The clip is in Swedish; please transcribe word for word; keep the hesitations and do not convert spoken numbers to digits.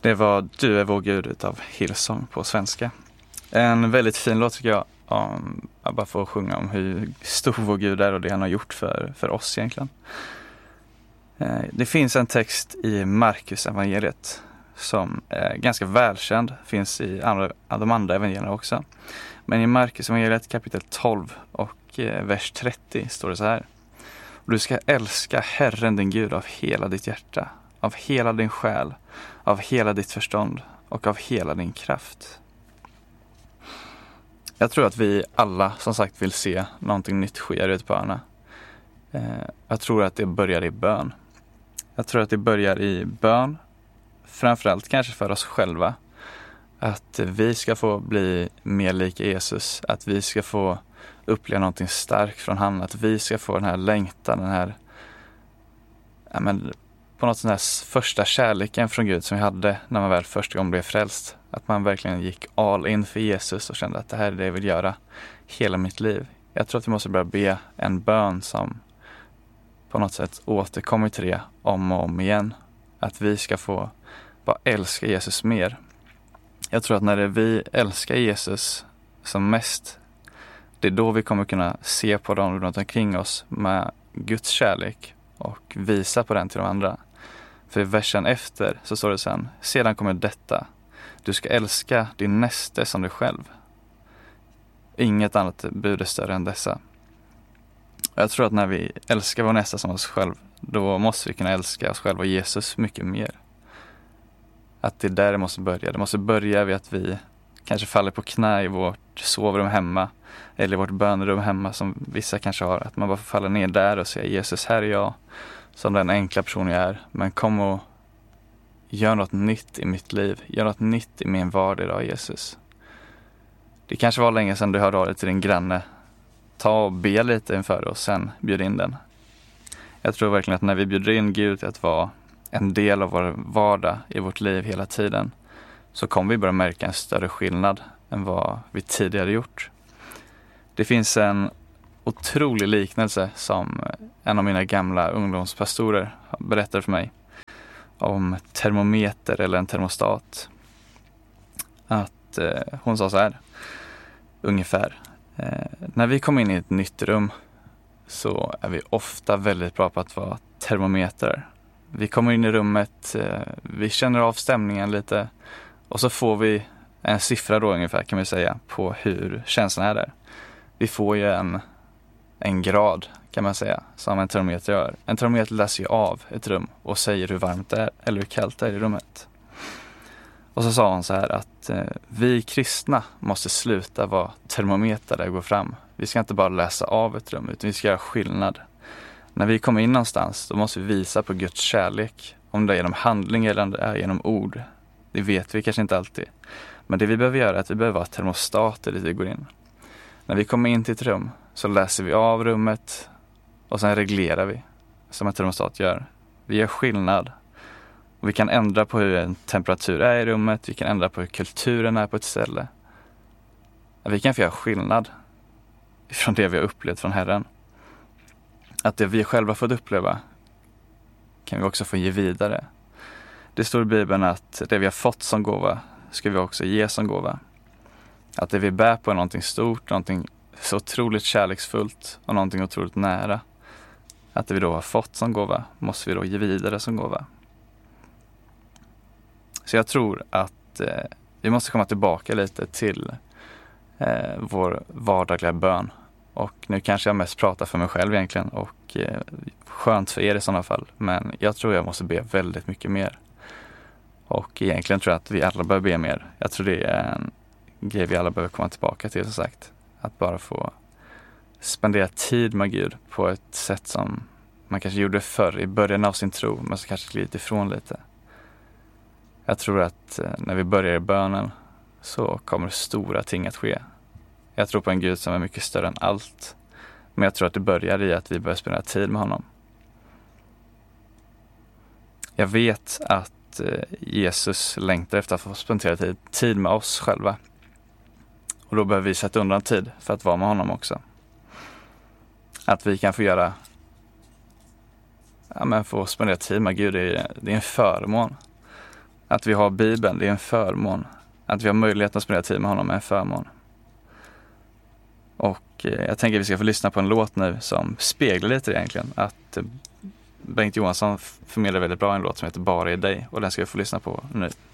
Det var Du är vår Gud utav Hillsong på svenska. En väldigt fin låt tycker jag. Om, jag bara får sjunga om hur stor vår Gud är och det han har gjort för, för oss egentligen. Eh, det finns en text i Markus evangeliet som är ganska välkänd. Finns i andra, de andra evangelierna också. Men i Markus evangeliet kapitel tolv och eh, vers trettio står det så här. Och du ska älska Herren din Gud av hela ditt hjärta, av hela din själ, av hela ditt förstånd och av hela din kraft. Jag tror att vi alla som sagt vill se någonting nytt ske ute på öarna. Eh, jag tror att det börjar i bön. Jag tror att det börjar i bön, framförallt kanske för oss själva. Att vi ska få bli mer lika Jesus, att vi ska få uppleva någonting starkt från han, att vi ska få den här längtan, den här ja, men, på något sån här första kärleken från Gud som vi hade när man väl första gången blev frälst. Att man verkligen gick all in för Jesus och kände att det här är det jag vill göra hela mitt liv. Jag tror att vi måste börja be en bön som på något sätt återkommer till det om och om igen. Att vi ska få bara älska Jesus mer. Jag tror att när det vi älskar Jesus som mest, det är då vi kommer kunna se på dem runt omkring oss med Guds kärlek och visa på den till de andra. För i versen efter så står det sen, sedan kommer detta. Du ska älska din näste som dig själv. Inget annat bud är större än dessa. Jag tror att när vi älskar vår nästa som oss själv, då måste vi kunna älska oss själva och Jesus mycket mer. Att det är där det måste börja. Det måste börja vid att vi kanske faller på knä i vårt sovrum hemma. Eller vårt bönerum hemma som vissa kanske har. Att man bara får falla ner där och säga Jesus, här är jag som den enkla person jag är. Men kom och gör något nytt i mitt liv. Gör något nytt i min vardag idag, Jesus. Det kanske var länge sedan du hörde av dig till din granne. Ta och be lite inför och sen bjud in den. Jag tror verkligen att när vi bjuder in Gud till att vara en del av vår vardag i vårt liv hela tiden, så kommer vi börja märka en större skillnad än vad vi tidigare gjort. Det finns en otrolig liknelse som en av mina gamla ungdomspastorer berättade för mig om termometer eller en termostat. Att eh, hon sa så här ungefär. Eh, när vi kommer in i ett nytt rum så är vi ofta väldigt bra på att vara termometrar. Vi kommer in i rummet, eh, vi känner av stämningen lite och så får vi en siffra då ungefär kan vi säga på hur känslan är där. Vi får ju en, en grad kan man säga som en termometer gör. En termometer läser ju av ett rum och säger hur varmt det är eller hur kallt det är i rummet. Och så sa hon så här att eh, vi kristna måste sluta vara termometer där går fram. Vi ska inte bara läsa av ett rum utan vi ska göra skillnad. När vi kommer in någonstans då måste vi visa på Guds kärlek. Om det är genom handling eller om det är genom ord. Det vet vi kanske inte alltid. Men det vi behöver göra är att vi behöver vara termostater dit vi går in. När vi kommer in till ett rum så läser vi av rummet och sen reglerar vi som en termostat gör. Vi gör skillnad. Och vi kan ändra på hur en temperatur är i rummet. Vi kan ändra på hur kulturen är på ett ställe. Vi kan få göra skillnad från det vi har upplevt från Herren. Att det vi själva fått uppleva kan vi också få ge vidare. Det står i Bibeln att det vi har fått som gåva ska vi också ge som gåva. Att det vi bär på är någonting stort, någonting så otroligt kärleksfullt och någonting otroligt nära. Att det vi då har fått som gåva måste vi då ge vidare som gåva. Så jag tror att eh, vi måste komma tillbaka lite till eh, vår vardagliga bön. Och nu kanske jag mest pratar för mig själv egentligen och eh, skönt för er i sådana fall. Men jag tror jag måste be väldigt mycket mer. Och egentligen tror jag att vi alla behöver be mer. Jag tror det är en grej vi alla behöver komma tillbaka till som sagt. Att bara få spendera tid med Gud på ett sätt som man kanske gjorde förr i början av sin tro. Men så kanske glidit ifrån lite. Jag tror att eh, när vi börjar i bönen så kommer stora ting att ske. Jag tror på en Gud som är mycket större än allt. Men jag tror att det börjar i att vi börjar spendera tid med honom. Jag vet att eh, Jesus längtar efter att få spendera tid, tid med oss själva. Och då behöver vi sätta undan tid för att vara med honom också. Att vi kan få göra, ja men få spendera tid med Gud, det är, det är en förmån. Att vi har Bibeln, det är en förmån. Att vi har möjligheten att spendera tid med honom är en förmån. Och eh, jag tänker att vi ska få lyssna på en låt nu som speglar lite det egentligen. Att eh, Bengt Johansson förmedlar väldigt bra en låt som heter Bara i dig. Och den ska vi få lyssna på nu.